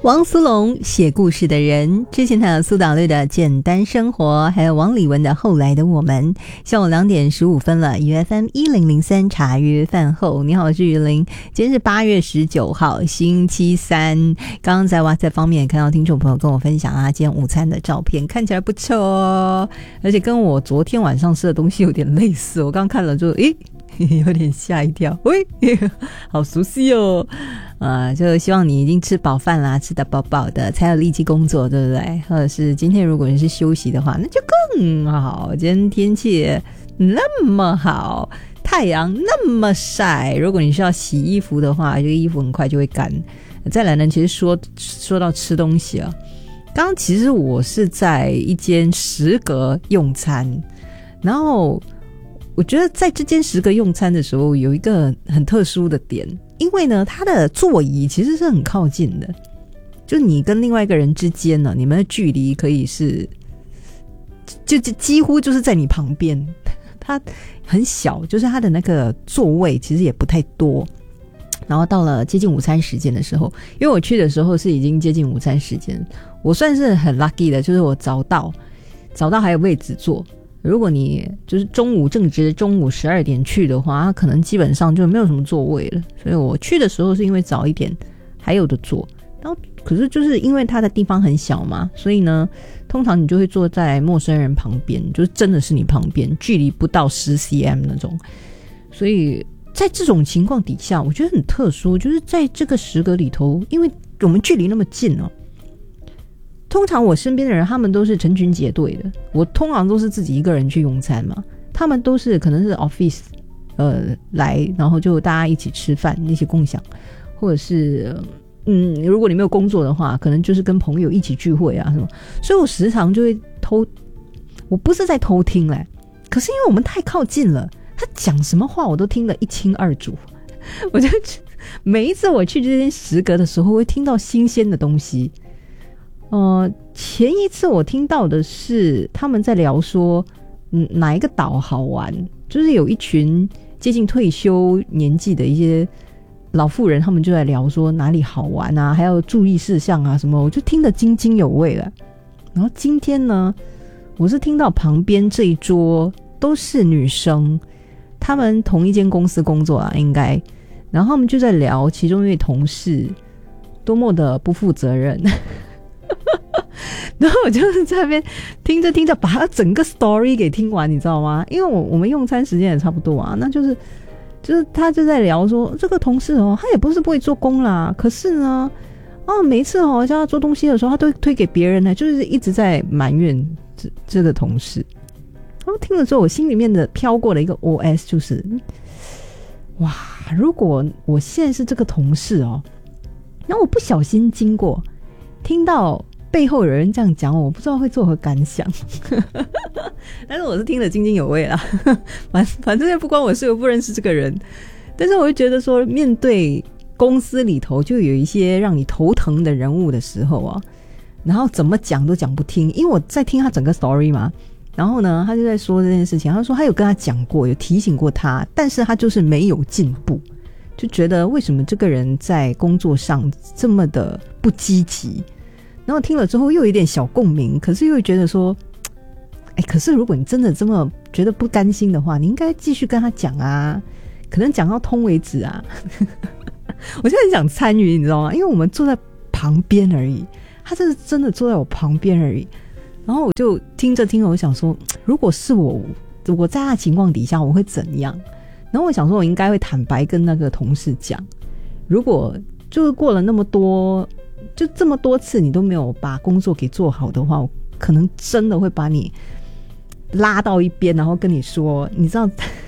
王苏龙写故事的人，之前还有苏打绿的简单生活，还有王礼文的后来的我们。下午2点15分了，UFM 1003茶余饭后，你好，我是于林。今天是8月19号星期三。刚刚在 WhatsApp 方面看到听众朋友跟我分享啊，今天午餐的照片看起来不错哦，而且跟我昨天晚上吃的东西有点类似，我刚看了就有点吓一跳，喂，好熟悉哦。就希望你已经吃饱饭啦，吃得饱饱的才有力气工作，对不对？或者是今天如果你是休息的话，那就更好。今天天气那么好，太阳那么晒，如果你需要洗衣服的话，这个衣服很快就会干。再来呢，其实说到吃东西啊，刚刚其实我是在一间食阁用餐，然后我觉得在这间食阁用餐的时候有一个很特殊的点，因为呢它的座椅其实是很靠近的，就你跟另外一个人之间呢，你们的距离可以是就几乎就是在你旁边，它很小，就是它的那个座位其实也不太多。然后到了接近午餐时间的时候，因为我去的时候是已经接近午餐时间，我算是很 lucky 的，就是我早到还有位置坐。如果你就是正值中午12点去的话，可能基本上就没有什么座位了。所以我去的时候是因为早一点还有的坐，然后可是就是因为它的地方很小嘛，所以呢通常你就会坐在陌生人旁边，就是真的是你旁边，距离不到10 cm 那种。所以在这种情况底下，我觉得很特殊，就是在这个食阁里头，因为我们距离那么近哦，通常我身边的人他们都是成群结队的，我通常都是自己一个人去用餐嘛，他们都是可能是 office 来，然后就大家一起吃饭，一起共享，或者是如果你没有工作的话，可能就是跟朋友一起聚会啊什么，所以我时常就会我不是在偷听嘞，可是因为我们太靠近了，他讲什么话我都听得一清二楚，我就每一次我去这间食阁的时候会听到新鲜的东西。前一次我听到的是他们在聊说哪一个岛好玩，就是有一群接近退休年纪的一些老妇人，他们就在聊说哪里好玩啊，还有注意事项啊什么，我就听得津津有味了。然后今天呢，我是听到旁边这一桌都是女生，他们同一间公司工作啊应该，然后他们就在聊其中一位同事多么的不负责任然后我就是在那边听着把他整个 story 给听完，你知道吗？因为我们用餐时间也差不多啊，那就是他就在聊说这个同事他也不是不会做工啦，可是呢每一次叫他做东西的时候他都推给别人呢，就是一直在埋怨这个同事。然后听了之后我心里面的飘过的一个 OS 就是哇，如果我现在是这个同事然后我不小心经过听到背后有人这样讲我不知道会作何感想但是我是听得津津有味啦反正也不关我事，我不认识这个人，但是我会觉得说面对公司里头就有一些让你头疼的人物的时候然后怎么讲都讲不听，因为我在听他整个 story 嘛，然后呢他就在说这件事情，他说他有跟他讲过，有提醒过他，但是他就是没有进步，就觉得为什么这个人在工作上这么的不积极。然后听了之后又有一点小共鸣，可是又觉得说可是如果你真的这么觉得不甘心的话，你应该继续跟他讲啊，可能讲到通为止啊我现在很想参与你知道吗，因为我们坐在旁边而已，他是真的坐在我旁边而已。然后我就听着我想说如果是我在他的情况底下我会怎样，然后我想说我应该会坦白跟那个同事讲，如果就是过了那么多就这么多次你都没有把工作给做好的话，我可能真的会把你拉到一边，然后跟你说你知道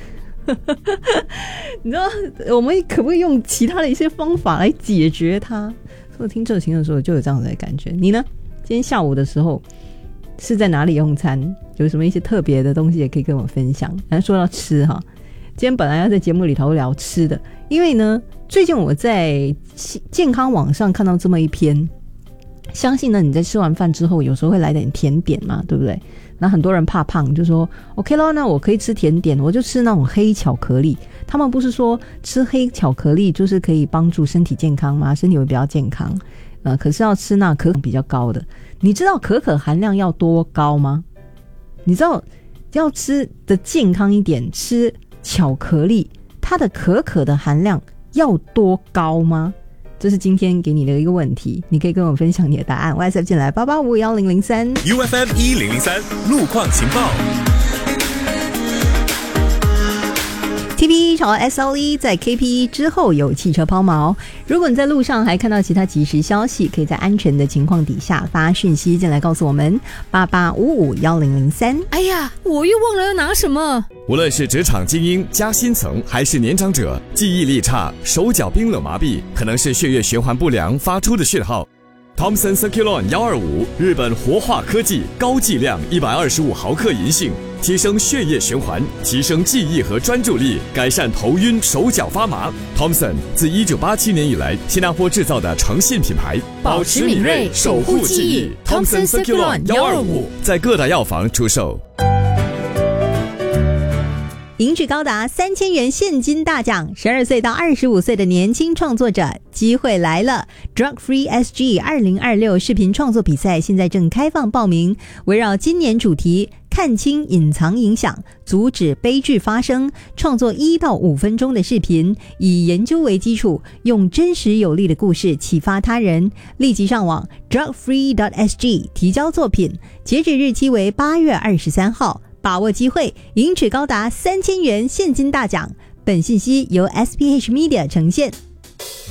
我们可不可以用其他的一些方法来解决它。所以我听这情的时候就有这样子的感觉。你呢？今天下午的时候是在哪里用餐？有什么一些特别的东西也可以跟我分享。然后说到吃今天本来要在节目里头聊吃的，因为呢最近我在健康网上看到这么一篇，相信呢你在吃完饭之后有时候会来点甜点嘛，对不对？那很多人怕胖就说 OK 咯，那我可以吃甜点，我就吃那种黑巧克力。他们不是说吃黑巧克力就是可以帮助身体健康吗？身体会比较健康。 可是要吃那可可比较高的。你知道可可含量要多高吗？你知道要吃的健康一点，吃巧克力，它的可可的含量要多高吗？这是今天给你的一个问题，你可以跟我分享你的答案。WhatsApp 进来88551003 UFM 1003路况情报。 TPE 朝 SLE 在 KPE 之后有汽车抛锚，如果你在路上还看到其他即时消息，可以在安全的情况底下发讯息进来告诉我们88551003。 哎呀，我又忘了要拿什么。 无论是职场精英、加薪层还是年长者，记忆力差、手脚冰冷麻痹，可能是血液循环不良发出的讯号。Thomson Circulon 125，日本活化科技，高剂量125毫克银杏，提升血液循环，提升记忆和专注力，改善头晕、手脚发麻。Thomson 自1987年以来，新加坡制造的诚信品牌， 保持敏锐，守护记忆。Thomson Circulon 125 在各大药房出售。 赢取高达3000元现金大奖，12岁到25岁的年轻创作者，机会来了 ！Drug Free SG 2026视频创作比赛现在正开放报名，围绕今年主题看清隐藏影响，阻止悲剧发生，创作1到5分钟的视频，以研究为基础，用真实有力的故事启发他人。立即上网 drugfree.sg 提交作品，截止日期为8月23号。把握机会，赢取高达3000元现金大奖。本信息由 SPH Media 呈现。